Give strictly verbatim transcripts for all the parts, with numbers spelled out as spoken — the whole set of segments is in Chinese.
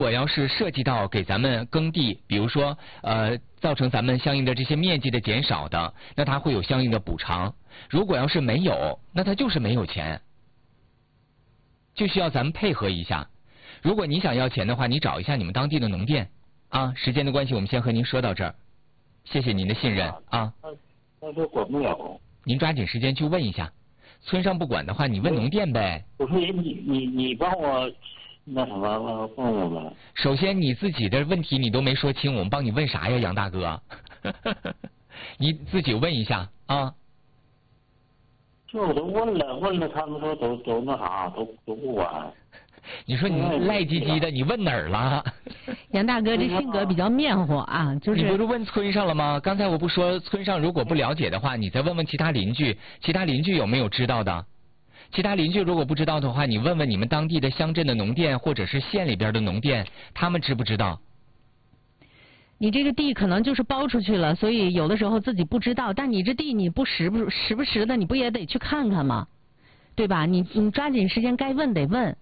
如果要是涉及到给咱们耕地，比如说呃造成咱们相应的这些面积的减少的，那它会有相应的补偿。如果要是没有，那它就是没有钱，就需要咱们配合一下。如果你想要钱的话，你找一下你们当地的农店啊。时间的关系，我们先和您说到这儿，谢谢您的信任啊。 那就管不了。 您抓紧时间去问一下，村上不管的话，你问农店呗。 我说你你你帮我。那什么问我们？ 首先你自己的问题你都没说清，我们帮你问啥呀，杨大哥？你自己问一下啊。 就我都问了，问了，他们说都都那啥，都都不管。 你说你赖唧唧的，你问哪儿了？ 杨大哥这性格比较面活啊，就是。 你不是问村上了吗？刚才我不说村上如果不了解的话，你再问问其他邻居，其他邻居有没有知道的？其他邻居如果不知道的话，你问问你们当地的乡镇的农店或者是县里边的农店，他们知不知道？ 你这个地可能就是包出去了，所以有的时候自己不知道。但你这地你不时不时不时的，你不也得去看看吗？对吧？你你抓紧时间该问得问。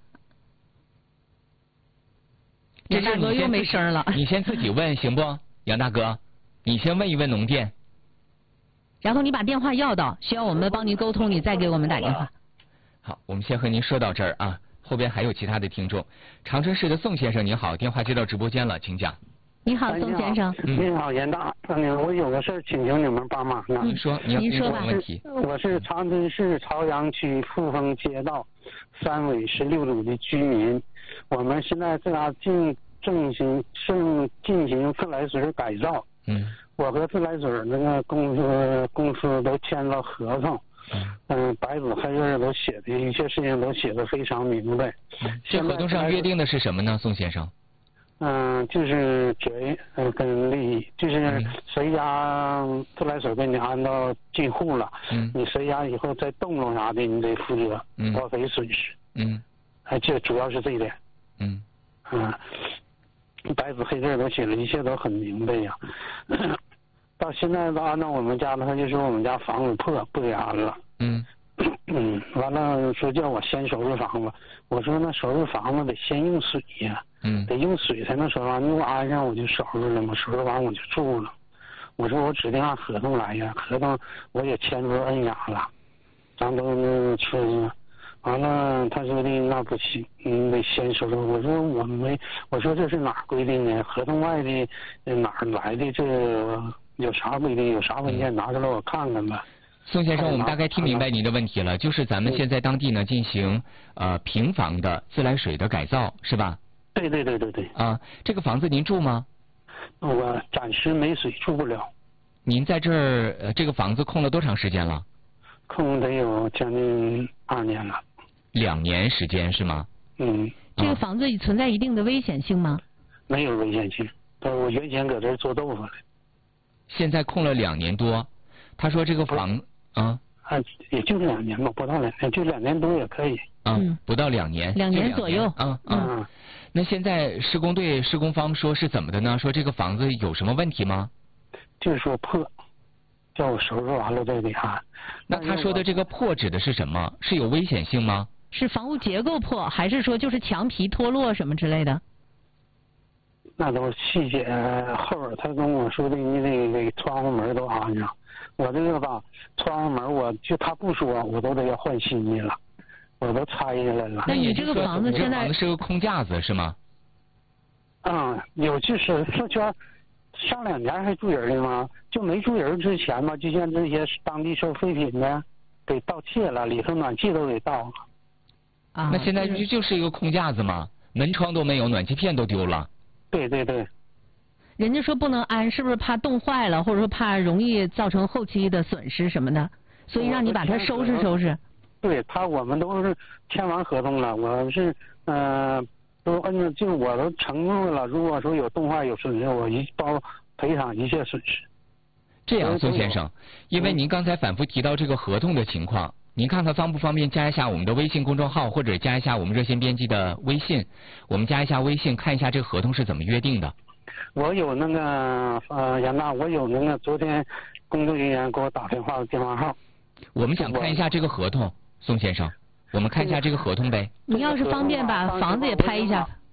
杨大哥又没声了。 你先自己问行不？杨大哥，你先问一问农店。 然后你把电话要到，需要我们帮您沟通，你再给我们打电话。 好，我们先和您说到这儿啊，后边还有其他的听众。长春市的宋先生您好，电话接到直播间了，请讲。 你好，宋先生。 你好，严大，我有个事请求你们帮忙呢。 你说，你您说吧。 问题。 我是长春市朝阳区富丰街道三委十六组的居民，我们现在正在进正行正进行自来水改造。 嗯。 我和自来水那个公司公司都签了合同。嗯，白纸黑字都写的一些事情都写的非常明白。 这合同上约定的是什么呢，宋先生？ 嗯，就是责呃跟利益，就是谁家自来水给你安到进户了，嗯，你谁家以后再动了啥的，你得负责报赔损失。 嗯， 哎，这主要是这一点。 嗯， 啊，白纸黑字都写了，一切都很明白呀。到现在都按照我们家的话，就说我们家房子破不给安了。 嗯嗯，完了说叫我先收拾房子，我说那收拾房子得先用水呀， 嗯， 得用水才能收拾完，你给我安上我就收拾了嘛，收拾完我就住了。我说我指定按合同来呀，合同我也签字摁押了，咱都那说，完了他说的那不行，你得先收拾。我说我没，我说这是哪儿规定的？合同外的哪儿来的这？有啥规定？有啥文件拿出来我看看吧。 宋先生，我们大概听明白您的问题了，就是咱们现在当地呢进行呃平房的自来水的改造，是吧？ 对对对对对。 啊，这个房子您住吗？ 我暂时没水，住不了。 您在这儿呃这个房子空了多长时间了？ 空得有将近二年了。 两年时间是吗？ 嗯。 这个房子存在一定的危险性吗？ 没有危险性，我原先搁这儿做豆腐的。 现在空了两年多，他说这个房啊， 啊，也就两年吧，不到两年，就两年多也可以。 嗯，不到两年， 两年左右。 啊啊，那现在施工队、施工方说是怎么的呢？说这个房子有什么问题吗？ 就是说破，叫我收拾完了再给安。 那他说的这个破指的是什么？是有危险性吗？ 是房屋结构破，还是说就是墙皮脱落什么之类的？ 那都细节后边他跟我说的，你得给窗户门都安上。我这个吧，窗户门我就他不说，我都得要换新的了，我都拆下来了。 那你这个房子现在房子是个空架子是吗？ 嗯，有就是社圈上两年还住人的吗？就没住人之前嘛，就像这些当地收废品的给盗窃了，里头暖气都给盗了。 啊， 那现在就就是一个空架子嘛，门窗都没有，暖气片都丢了。 对对对。 人家说不能安，是不是怕冻坏了，或者说怕容易造成后期的损失什么的，所以让你把它收拾收拾。 对他，我们都是签完合同了，我是呃都按照就我都承诺了，如果说有冻坏有损失，我一包赔偿一切损失。 这样，宋先生，因为您刚才反复提到这个合同的情况，您看看方不方便加一下我们的微信公众号，或者加一下我们热线编辑的微信，我们加一下微信，看一下这个合同是怎么约定的。 我有那个呃杨大，我有那个昨天工作人员给我打电话的电话号。 我们想看一下这个合同，宋先生，我们看一下这个合同呗。 你要是方便把房子也拍一下。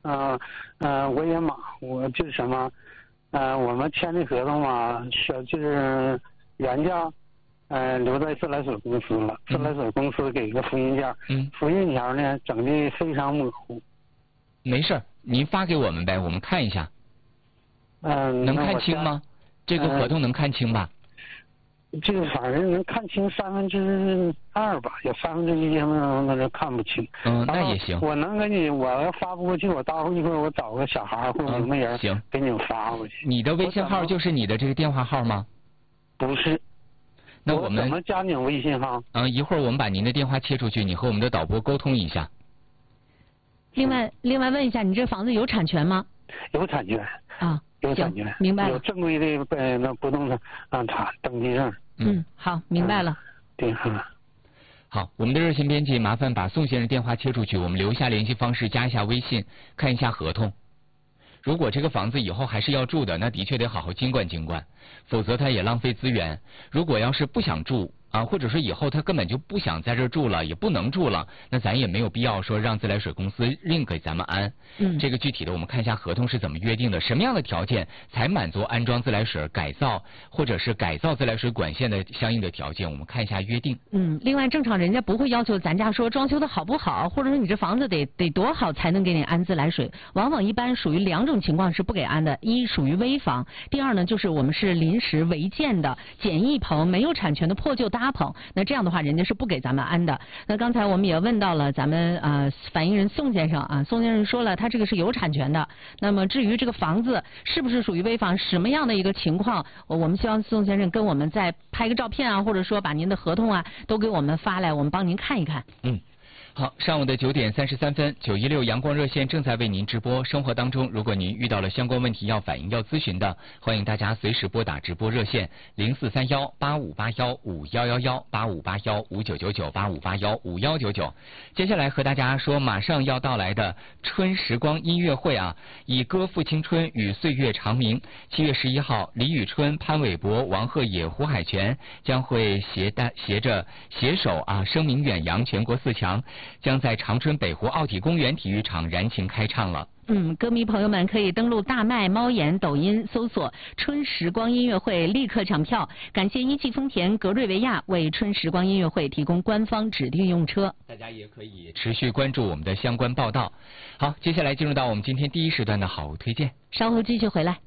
嗯嗯，我也忙，我就是什么，嗯，我们签的合同嘛，小就是原价，呃，留在自来水公司了，自来水公司给个复印件， 嗯， 复印条呢整的非常模糊。 没事儿，您发给我们呗，我们看一下。 嗯， 能看清吗？这个合同能看清吧？ 这个反正能看清三分之二吧，有三分之一那那就看不清。 嗯，那也行。 我能给你，我要发不过去，我待会儿一会儿我找个小孩或者什么人， 行， 给你们发过去。 你的微信号就是你的这个电话号吗？ 不是。 那我们怎么加你微信号？ 嗯，一会儿我们把您的电话切出去，你和我们的导播沟通一下。 另外，另外问一下，你这房子有产权吗？ 有产权。 啊。 有产权， 明白了。 有正规的呃那不动产产登记证。 嗯，好，明白了。 对哈。 好，我们的热线编辑麻烦把宋先生电话切出去，我们留下联系方式，加一下微信，看一下合同。如果这个房子以后还是要住的，那的确得好好经管经管，否则他也浪费资源。如果要是不想住啊，或者说以后他根本就不想在这住了，也不能住了，那咱也没有必要说让自来水公司另给咱们安。 嗯， 这个具体的我们看一下合同是怎么约定的，什么样的条件才满足安装自来水改造或者是改造自来水管线的相应的条件，我们看一下约定。 嗯，另外正常人家不会要求咱家说装修的好不好，或者说你这房子得得多好才能给你安自来水，往往一般属于两种情况是不给安的，一属于危房，第二呢就是我们是临时违建的简易棚，没有产权的破旧搭棚，那这样的话人家是不给咱们安的。那刚才我们也问到了咱们呃反映人宋先生啊，宋先生说了他这个是有产权的，那么至于这个房子是不是属于危房，什么样的一个情况，我们希望宋先生跟我们再拍个照片啊，或者说把您的合同啊都给我们发来，我们帮您看一看。 嗯。好，上午的九点三十三分，九一六阳光热线正在为您直播。生活当中，如果您遇到了相关问题要反映、要咨询的，欢迎大家随时拨打直播热线零四三幺八五八幺五幺幺幺八五八幺五九九九八五八幺五幺九九。接下来和大家说，马上要到来的春时光音乐会啊，以歌赋青春与岁月长鸣。七月十一号，李宇春、潘玮柏、王鹤野、胡海泉将会携带携着携手啊，声名远扬全国四强。将在长春北湖奥体公园体育场燃情开唱了。 嗯，歌迷朋友们可以登录大麦、猫眼、抖音搜索“春时光音乐会”，立刻抢票。感谢一汽丰田、格瑞维亚为春时光音乐会提供官方指定用车。 大家也可以持续关注我们的相关报道。好，接下来进入到我们今天第一时段的好物推荐， 稍后继续回来。